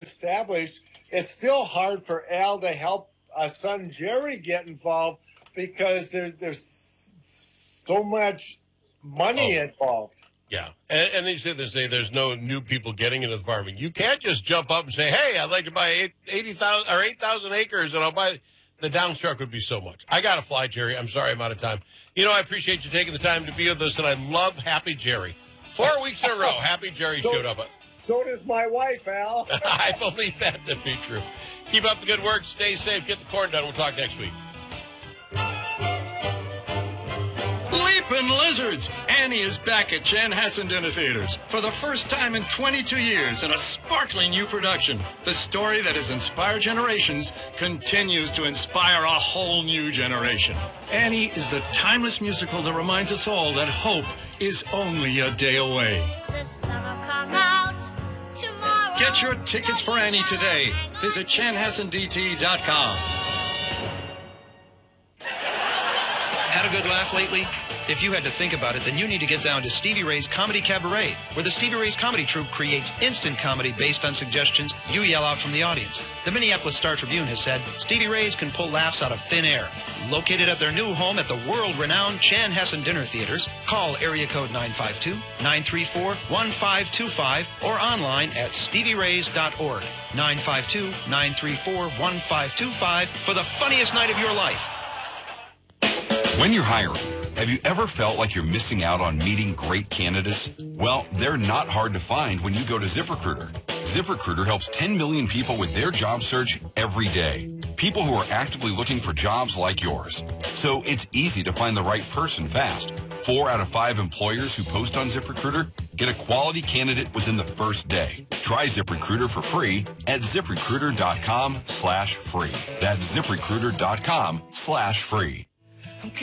established, it's still hard for Al to help son Jerry get involved because there's so much money involved. Yeah, and they say there's no new people getting into the farming. You can't just jump up and say, hey, I'd like to buy 8,000 acres, and I'll buy. The downstroke would be so much. I got to fly, Jerry. I'm sorry I'm out of time. I appreciate you taking the time to be with us, and I love Happy Jerry. 4 weeks in a row, Happy Jerry showed up. So does my wife, Al. I believe that to be true. Keep up the good work. Stay safe. Get the corn done. We'll talk next week. Leapin' Lizards! Annie is back at Chanhassen Dinner Theaters for the first time in 22 years in a sparkling new production. The story that has inspired generations continues to inspire a whole new generation. Annie is the timeless musical that reminds us all that hope is only a day away. The sun will come out tomorrow. Get your tickets for Annie today. Visit chanhassendt.com. Had a good laugh lately? If you had to think about it, then you need to get down to Stevie Ray's Comedy Cabaret, where the Stevie Ray's Comedy Troupe creates instant comedy based on suggestions you yell out from the audience. The Minneapolis Star-Tribune has said Stevie Ray's can pull laughs out of thin air. Located at their new home at the world-renowned Chanhassen Dinner Theaters, call area code 952-934-1525 or online at stevierays.org. 952-934-1525 for the funniest night of your life. When you're hiring, have you ever felt like you're missing out on meeting great candidates? Well, they're not hard to find when you go to ZipRecruiter. ZipRecruiter helps 10 million people with their job search every day. People who are actively looking for jobs like yours. So it's easy to find the right person fast. 4 out of 5 employers who post on ZipRecruiter get a quality candidate within the first day. Try ZipRecruiter for free at ZipRecruiter.com/free. That's ZipRecruiter.com/free.